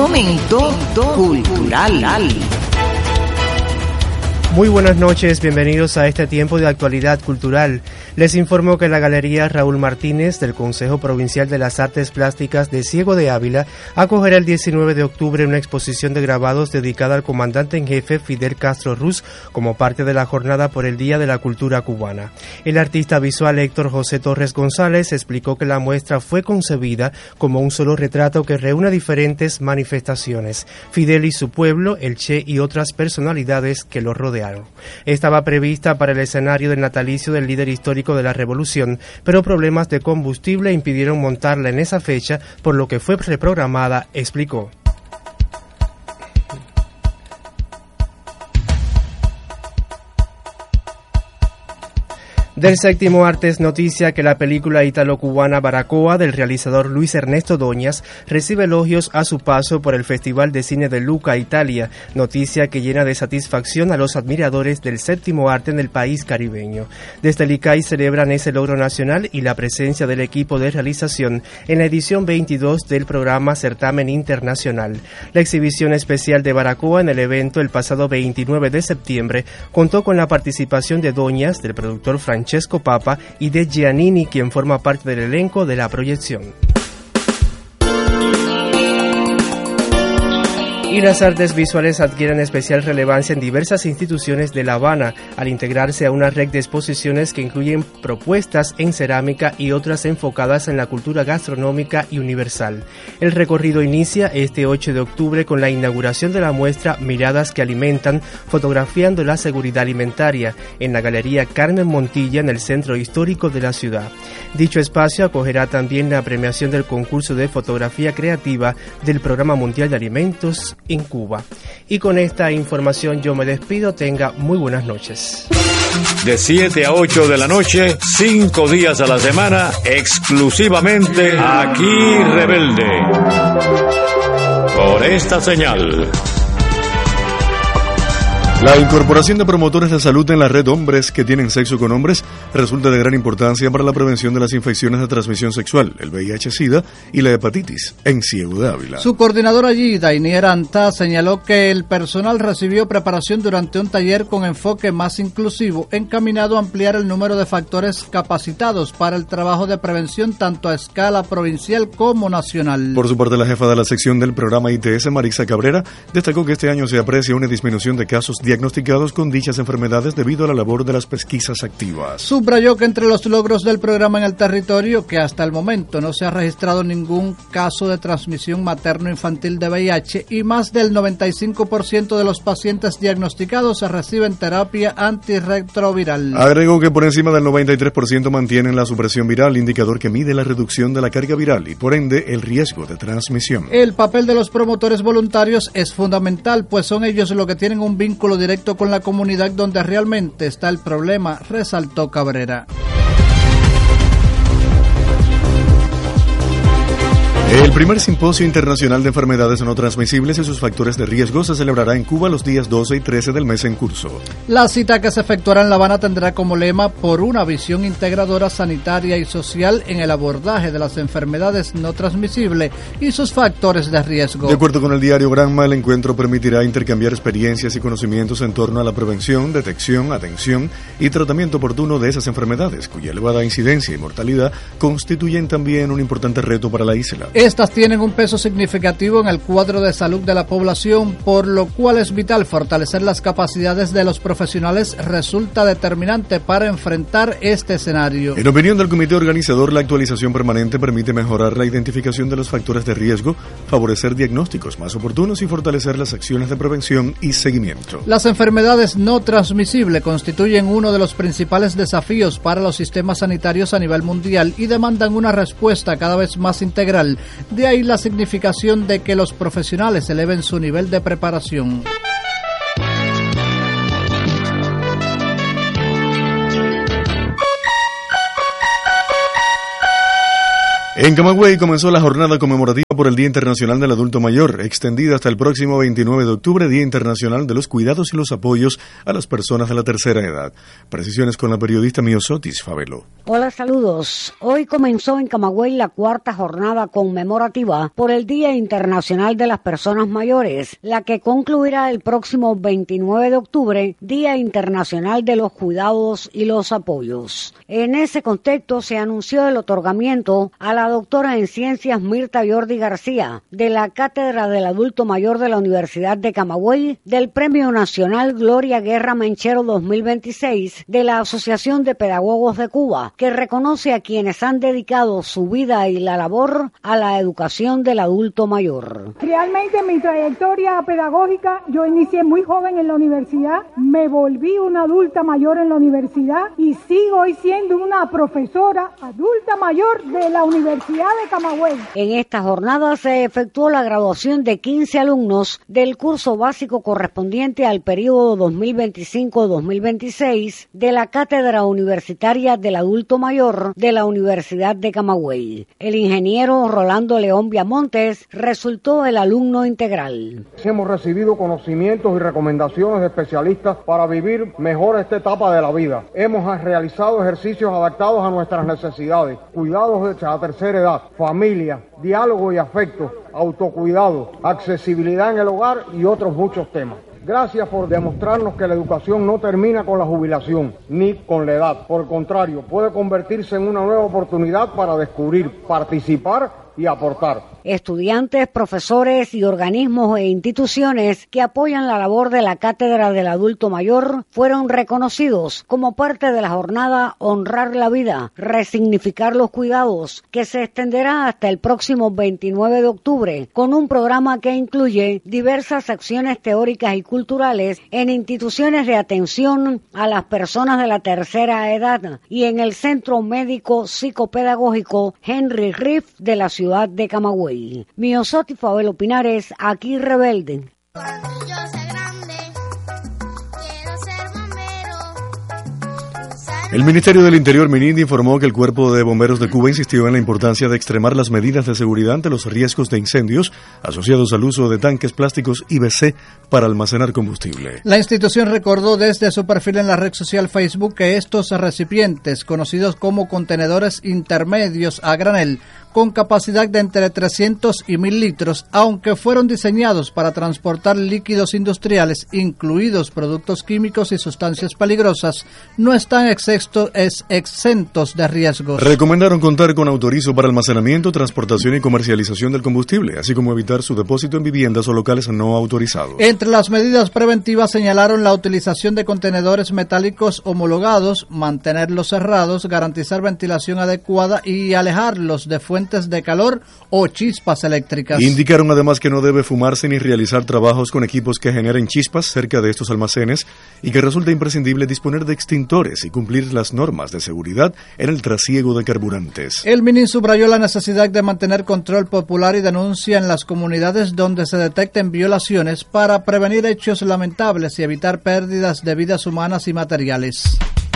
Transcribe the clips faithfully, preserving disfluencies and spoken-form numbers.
Momento cultural. Muy buenas noches, bienvenidos a este tiempo de actualidad cultural. Les informo que la Galería Raúl Martínez del Consejo Provincial de las Artes Plásticas de Ciego de Ávila acogerá el diecinueve de octubre una exposición de grabados dedicada al comandante en jefe Fidel Castro Ruz como parte de la jornada por el Día de la Cultura Cubana. El artista visual Héctor José Torres González explicó que la muestra fue concebida como un solo retrato que reúne diferentes manifestaciones, Fidel y su pueblo, el Che y otras personalidades que lo rodean. Estaba prevista para el escenario del natalicio del líder histórico de la revolución, pero problemas de combustible impidieron montarla en esa fecha, por lo que fue reprogramada, explicó. Del séptimo arte es noticia que la película ítalo-cubana Baracoa del realizador Luis Ernesto Doñas recibe elogios a su paso por el Festival de Cine de Lucca, Italia, noticia que llena de satisfacción a los admiradores del séptimo arte en el país caribeño. Desde el I C A I celebran ese logro nacional y la presencia del equipo de realización en la edición veintidós del programa Certamen Internacional. La exhibición especial de Baracoa en el evento el pasado veintinueve de septiembre contó con la participación de Doñas, del productor Francesco Papa y de Giannini, quien forma parte del elenco de la proyección. Y las artes visuales adquieren especial relevancia en diversas instituciones de La Habana, al integrarse a una red de exposiciones que incluyen propuestas en cerámica y otras enfocadas en la cultura gastronómica y universal. El recorrido inicia este ocho de octubre con la inauguración de la muestra Miradas que Alimentan, fotografiando la seguridad alimentaria, en la Galería Carmen Montilla, en el centro histórico de la ciudad. Dicho espacio acogerá también la premiación del concurso de fotografía creativa del Programa Mundial de Alimentos en Cuba. Y con esta información yo me despido, tenga muy buenas noches. De siete a ocho de la noche, cinco días a la semana, exclusivamente aquí Rebelde. Por esta señal. La incorporación de promotores de salud en la red Hombres que tienen sexo con hombres resulta de gran importancia para la prevención de las infecciones de transmisión sexual, el V I H-Sida y la hepatitis en Ciego de Ávila. Su coordinadora allí, Dainier Antá, señaló que el personal recibió preparación durante un taller con enfoque más inclusivo, encaminado a ampliar el número de factores capacitados para el trabajo de prevención tanto a escala provincial como nacional. Por su parte, la jefa de la sección del programa I T S, Marixa Cabrera, destacó que este año se aprecia una disminución de casos diagnosticados con dichas enfermedades debido a la labor de las pesquisas activas. Subrayó que entre los logros del programa en el territorio, que hasta el momento no se ha registrado ningún caso de transmisión materno-infantil de V I H y más del noventa y cinco por ciento de los pacientes diagnosticados reciben terapia antirretroviral. Agregó que por encima del noventa y tres por ciento mantienen la supresión viral, indicador que mide la reducción de la carga viral y por ende el riesgo de transmisión. El papel de los promotores voluntarios es fundamental, pues son ellos los que tienen un vínculo directo con la comunidad donde realmente está el problema, resaltó Cabrera. El primer simposio internacional de enfermedades no transmisibles y sus factores de riesgo se celebrará en Cuba los días doce y trece del mes en curso. La cita que se efectuará en La Habana tendrá como lema por una visión integradora sanitaria y social en el abordaje de las enfermedades no transmisibles y sus factores de riesgo. De acuerdo con el diario Granma, el encuentro permitirá intercambiar experiencias y conocimientos en torno a la prevención, detección, atención y tratamiento oportuno de esas enfermedades, cuya elevada incidencia y mortalidad constituyen también un importante reto para la isla. Estas tienen un peso significativo en el cuadro de salud de la población, por lo cual es vital fortalecer las capacidades de los profesionales, resulta determinante para enfrentar este escenario. En opinión del comité organizador, la actualización permanente permite mejorar la identificación de los factores de riesgo, favorecer diagnósticos más oportunos y fortalecer las acciones de prevención y seguimiento. Las enfermedades no transmisibles constituyen uno de los principales desafíos para los sistemas sanitarios a nivel mundial y demandan una respuesta cada vez más integral. De ahí la significación de que los profesionales eleven su nivel de preparación. En Camagüey comenzó la jornada conmemorativa por el Día Internacional del Adulto Mayor, extendida hasta el próximo veintinueve de octubre, Día Internacional de los Cuidados y los Apoyos a las Personas de la Tercera Edad. Precisiones con la periodista Miosotis Fabelo. Hola, saludos. Hoy comenzó en Camagüey la cuarta jornada conmemorativa por el Día Internacional de las Personas Mayores, la que concluirá el próximo veintinueve de octubre, Día Internacional de los Cuidados y los Apoyos. En ese contexto se anunció el otorgamiento a la doctora en Ciencias Mirta Jordi García, de la Cátedra del Adulto Mayor de la Universidad de Camagüey, del Premio Nacional Gloria Guerra Menchero dos mil veintiséis de la Asociación de Pedagogos de Cuba, que reconoce a quienes han dedicado su vida y la labor a la educación del adulto mayor. Realmente mi trayectoria pedagógica, yo inicié muy joven en la universidad, me volví una adulta mayor en la universidad y sigo hoy siendo una profesora adulta mayor de la Universidad de Camagüey. En esta jornada se efectuó la graduación de quince alumnos del curso básico correspondiente al periodo dos mil veinticinco dos mil veintiséis de la Cátedra Universitaria del Adulto Mayor de la Universidad de Camagüey. El ingeniero Rolando León Viamontes resultó el alumno integral. Hemos recibido conocimientos y recomendaciones de especialistas para vivir mejor esta etapa de la vida. Hemos realizado ejercicios adaptados a nuestras necesidades, cuidados de la tercera edad, familia, diálogo y afecto, autocuidado, accesibilidad en el hogar y otros muchos temas. Gracias por demostrarnos que la educación no termina con la jubilación ni con la edad. Por el contrario, puede convertirse en una nueva oportunidad para descubrir, participar y aportar. Estudiantes, profesores y organismos e instituciones que apoyan la labor de la Cátedra del Adulto Mayor fueron reconocidos como parte de la jornada Honrar la Vida, Resignificar los Cuidados, que se extenderá hasta el próximo veintinueve de octubre, con un programa que incluye diversas acciones teóricas y culturales en instituciones de atención a las personas de la tercera edad y en el Centro Médico Psicopedagógico Henry Riff de la ciudad de Camagüey. Miosotis Fabelo Pinares, aquí Rebelde. Cuando yo sea grande, quiero ser bombero. El Ministerio del Interior, MININDI, informó que el Cuerpo de Bomberos de Cuba insistió en la importancia de extremar las medidas de seguridad ante los riesgos de incendios asociados al uso de tanques plásticos I B C para almacenar combustible. La institución recordó desde su perfil en la red social Facebook que estos recipientes, conocidos como contenedores intermedios a granel, con capacidad de entre trescientos y mil litros, aunque fueron diseñados para transportar líquidos industriales, incluidos productos químicos y sustancias peligrosas, no están exentos, es, exentos de riesgos. Recomendaron contar con autorizo para almacenamiento, transportación y comercialización del combustible, así como evitar su depósito en viviendas o locales no autorizados. Entre las medidas preventivas señalaron la utilización de contenedores metálicos homologados, mantenerlos cerrados, garantizar ventilación adecuada y alejarlos de fuentes de calor o chispas eléctricas. Indicaron además que no debe fumarse ni realizar trabajos con equipos que generen chispas cerca de estos almacenes y que resulta imprescindible disponer de extintores y cumplir las normas de seguridad en el trasiego de carburantes. El MININ subrayó la necesidad de mantener control popular y denuncia en las comunidades donde se detecten violaciones para prevenir hechos lamentables y evitar pérdidas de vidas humanas y materiales.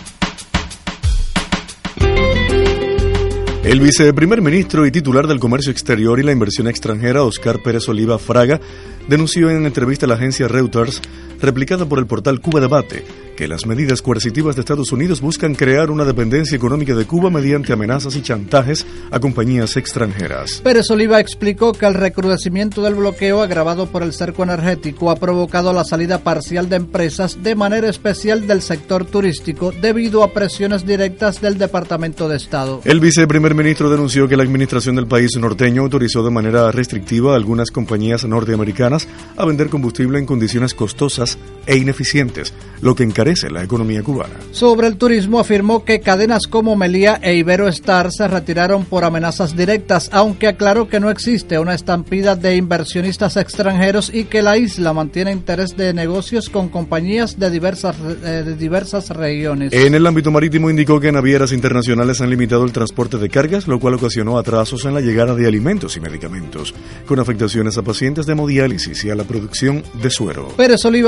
El viceprimer ministro y titular del Comercio Exterior y la Inversión Extranjera, Oscar Pérez Oliva Fraga, denunció en entrevista a la agencia Reuters, replicada por el portal Cuba Debate, que las medidas coercitivas de Estados Unidos buscan crear una dependencia económica de Cuba mediante amenazas y chantajes a compañías extranjeras. Pérez Oliva explicó que el recrudecimiento del bloqueo agravado por el cerco energético ha provocado la salida parcial de empresas, de manera especial del sector turístico, debido a presiones directas del Departamento de Estado. El viceprimer ministro denunció que la administración del país norteño autorizó de manera restrictiva a algunas compañías norteamericanas a vender combustible en condiciones costosas e ineficientes, lo que encarece la economía cubana. Sobre el turismo, afirmó que cadenas como Meliá e Iberoestar se retiraron por amenazas directas, aunque aclaró que no existe una estampida de inversionistas extranjeros y que la isla mantiene interés de negocios con compañías de diversas, eh, de diversas regiones. En el ámbito marítimo, indicó que navieras internacionales han limitado el transporte de cargas, lo cual ocasionó atrasos en la llegada de alimentos y medicamentos, con afectaciones a pacientes de hemodiálisis y a la producción de suero. Pérez Oliva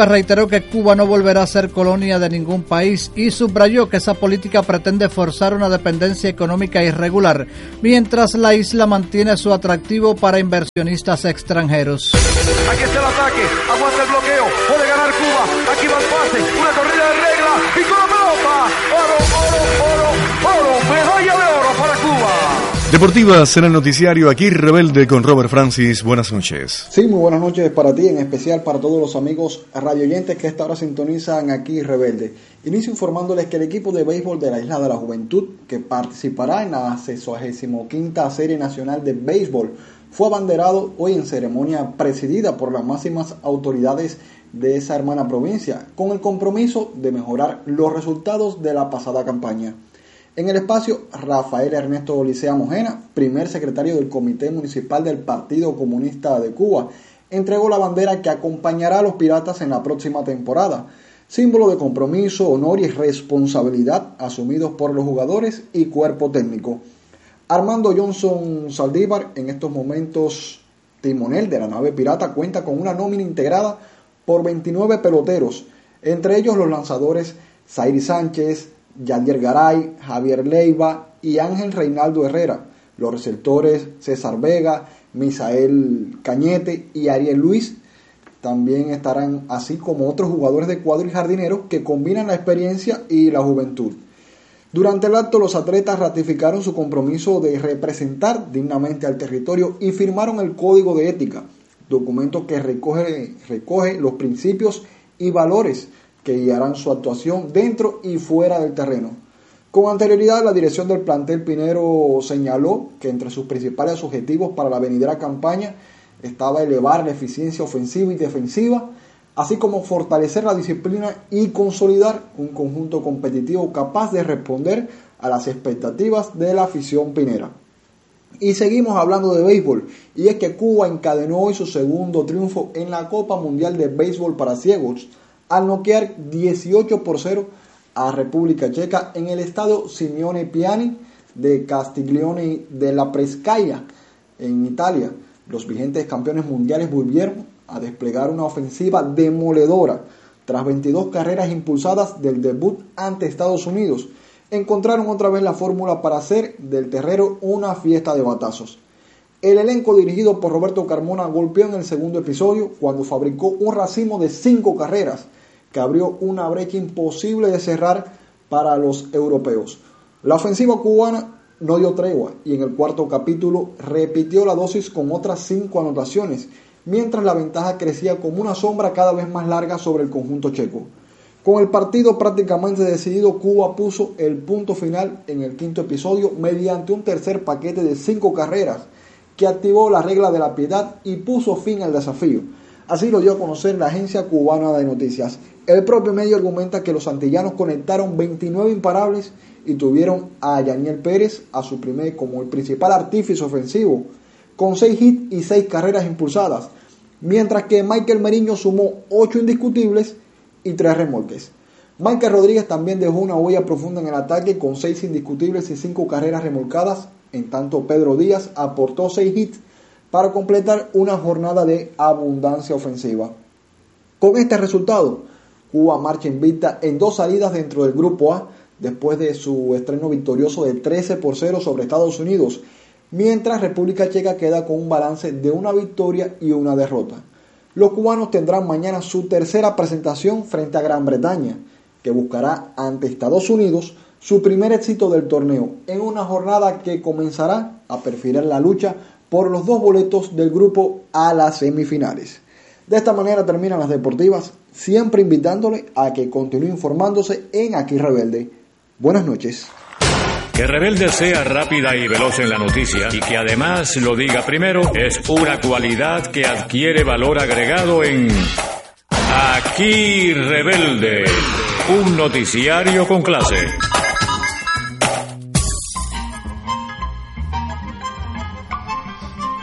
reiteró que Cuba no volverá a ser colonia de ningún país y subrayó que esa política pretende forzar una dependencia económica irregular, mientras la isla mantiene su atractivo para inversionistas extranjeros. Aquí está el ataque, aguanta el bloqueo, puede ganar Cuba, aquí va el pase, una corrida de regla y con la pelota, oro, oro, oro, oro, medalla de oro para Cuba. Deportivas en el noticiario Aquí Rebelde con Robert Francis. Buenas noches. Sí, muy buenas noches para ti, en especial para todos los amigos radioyentes que a esta hora sintonizan Aquí Rebelde. Inicio informándoles que el equipo de béisbol de la Isla de la Juventud, que participará en la sesagésima quinta Serie Nacional de Béisbol, fue abanderado hoy en ceremonia presidida por las máximas autoridades de esa hermana provincia, con el compromiso de mejorar los resultados de la pasada campaña. En el espacio, Rafael Ernesto Licea Mojena, primer secretario del Comité Municipal del Partido Comunista de Cuba, entregó la bandera que acompañará a los Piratas en la próxima temporada, símbolo de compromiso, honor y responsabilidad asumidos por los jugadores y cuerpo técnico. Armando Johnson Saldívar, en estos momentos timonel de la nave pirata, cuenta con una nómina integrada por veintinueve peloteros, entre ellos los lanzadores Zairi Sánchez, Yadier Garay, Javier Leiva y Ángel Reinaldo Herrera, los receptores César Vega, Misael Cañete y Ariel Luis. También estarán, así como otros jugadores de cuadro y jardineros que combinan la experiencia y la juventud. Durante el acto, los atletas ratificaron su compromiso de representar dignamente al territorio y firmaron el Código de Ética, documento que recoge, recoge los principios y valores que guiarán su actuación dentro y fuera del terreno. Con anterioridad, la dirección del plantel Pinero señaló que entre sus principales objetivos para la venidera campaña estaba elevar la eficiencia ofensiva y defensiva, así como fortalecer la disciplina y consolidar un conjunto competitivo capaz de responder a las expectativas de la afición pinera. Y seguimos hablando de béisbol, y es que Cuba encadenó hoy su segundo triunfo en la Copa Mundial de Béisbol para Ciegos, al noquear dieciocho por cero a República Checa en el estadio Simeone Piani de Castiglione della Pescaia, en Italia. Los vigentes campeones mundiales volvieron a desplegar una ofensiva demoledora. Tras veintidós carreras impulsadas del debut ante Estados Unidos, encontraron otra vez la fórmula para hacer del terreno una fiesta de batazos. El elenco dirigido por Roberto Carmona golpeó en el segundo episodio cuando fabricó un racimo de cinco carreras que abrió una brecha imposible de cerrar para los europeos. La ofensiva cubana no dio tregua y en el cuarto capítulo repitió la dosis con otras cinco anotaciones, mientras la ventaja crecía como una sombra cada vez más larga sobre el conjunto checo. Con el partido prácticamente decidido, Cuba puso el punto final en el quinto episodio mediante un tercer paquete de cinco carreras que activó la regla de la piedad y puso fin al desafío. Así lo dio a conocer la agencia cubana de noticias. El propio medio argumenta que los antillanos conectaron veintinueve imparables y tuvieron a Yaniel Pérez a su primer como el principal artífice ofensivo, con seis hits y seis carreras impulsadas, mientras que Michael Meriño sumó ocho indiscutibles y tres remolques. Michael Rodríguez también dejó una huella profunda en el ataque con seis indiscutibles y cinco carreras remolcadas, en tanto Pedro Díaz aportó seis hits para completar una jornada de abundancia ofensiva. Con este resultado, Cuba marcha invicta en dos salidas dentro del Grupo A, después de su estreno victorioso de trece por cero sobre Estados Unidos, mientras República Checa queda con un balance de una victoria y una derrota. Los cubanos tendrán mañana su tercera presentación frente a Gran Bretaña, que buscará ante Estados Unidos su primer éxito del torneo, en una jornada que comenzará a perfilar la lucha por los dos boletos del grupo a las semifinales. De esta manera terminan las deportivas, siempre invitándole a que continúe informándose en Aquí Rebelde. Buenas noches. Que Rebelde sea rápida y veloz en la noticia y que además lo diga primero es una cualidad que adquiere valor agregado en Aquí Rebelde, un noticiario con clase.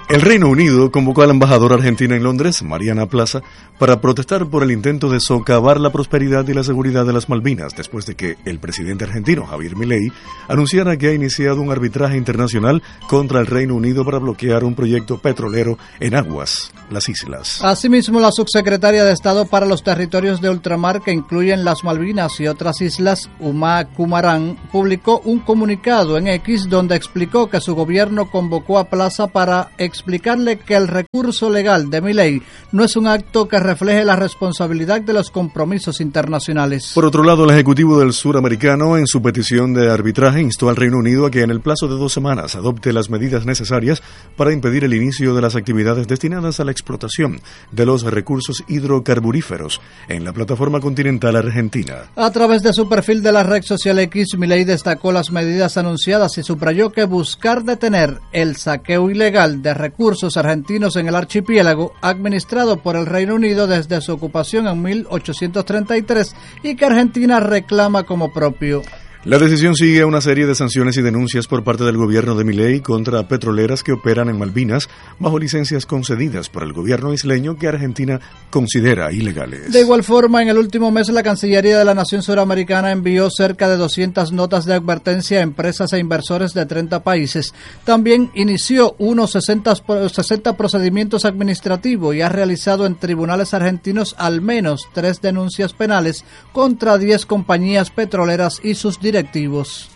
El Reino Unido convocó a la embajadora argentina en Londres, Mariana Plaza, para protestar por el intento de socavar la prosperidad y la seguridad de las Malvinas, después de que el presidente argentino, Javier Milei, anunciara que ha iniciado un arbitraje internacional contra el Reino Unido para bloquear un proyecto petrolero en aguas, las islas. Asimismo, la subsecretaria de Estado para los Territorios de Ultramar, que incluyen las Malvinas y otras islas, Uma Kumaran, publicó un comunicado en X donde explicó que su gobierno convocó a Plaza para explicarle que el recurso legal de Milei no es un acto que refleje la responsabilidad de los compromisos internacionales. Por otro lado, el Ejecutivo del Suramericano, en su petición de arbitraje, instó al Reino Unido a que en el plazo de dos semanas adopte las medidas necesarias para impedir el inicio de las actividades destinadas a la explotación de los recursos hidrocarburíferos en la plataforma continental argentina. A través de su perfil de la red social X, Milei destacó las medidas anunciadas y subrayó que buscar detener el saqueo ilegal de recursos argentinos en el archipiélago, administrado por el Reino Unido desde su ocupación en mil ochocientos treinta y tres y que Argentina reclama como propio. La decisión sigue a una serie de sanciones y denuncias por parte del gobierno de Milei contra petroleras que operan en Malvinas bajo licencias concedidas por el gobierno isleño que Argentina considera ilegales. De igual forma, en el último mes la Cancillería de la Nación Suramericana envió cerca de doscientas notas de advertencia a empresas e inversores de treinta países. También inició unos sesenta, sesenta procedimientos administrativos y ha realizado en tribunales argentinos al menos tres denuncias penales contra diez compañías petroleras y sus directivos. directivos.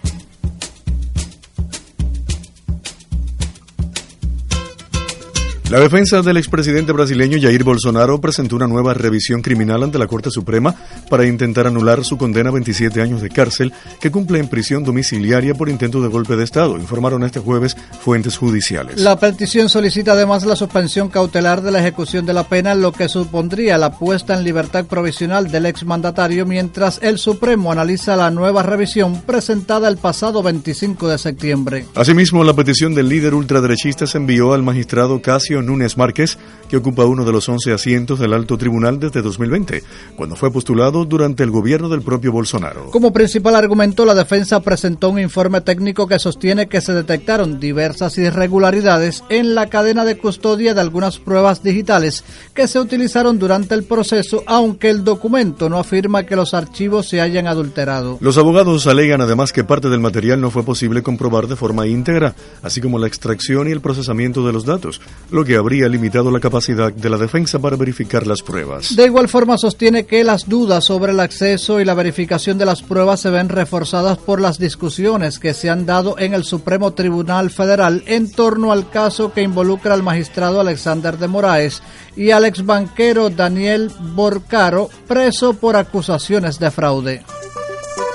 La defensa del expresidente brasileño Jair Bolsonaro presentó una nueva revisión criminal ante la Corte Suprema para intentar anular su condena a veintisiete años de cárcel que cumple en prisión domiciliaria por intento de golpe de Estado, informaron este jueves fuentes judiciales. La petición solicita además la suspensión cautelar de la ejecución de la pena, lo que supondría la puesta en libertad provisional del exmandatario mientras el Supremo analiza la nueva revisión presentada el pasado veinticinco de septiembre. Asimismo, la petición del líder ultraderechista se envió al magistrado Casio Núñez Márquez, que ocupa uno de los once asientos del Alto Tribunal desde dos mil veinte, cuando fue postulado durante el gobierno del propio Bolsonaro. Como principal argumento, la defensa presentó un informe técnico que sostiene que se detectaron diversas irregularidades en la cadena de custodia de algunas pruebas digitales que se utilizaron durante el proceso, aunque el documento no afirma que los archivos se hayan adulterado. Los abogados alegan además que parte del material no fue posible comprobar de forma íntegra, así como la extracción y el procesamiento de los datos, lo que que habría limitado la capacidad de la defensa para verificar las pruebas. De igual forma, sostiene que las dudas sobre el acceso y la verificación de las pruebas se ven reforzadas por las discusiones que se han dado en el Supremo Tribunal Federal en torno al caso que involucra al magistrado Alexander de Moraes y al exbanquero Daniel Borcaro, preso por acusaciones de fraude.